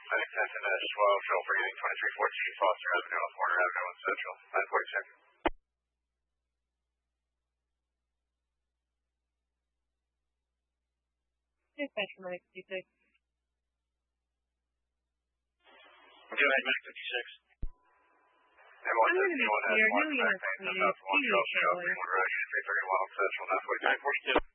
Attention S12, show for getting 2314 Foster Avenue off Warner Avenue in Central, 946. Dispatch from 956. Go ahead, 956. I'm going to be clear. No units, please. 331 on Central, 942.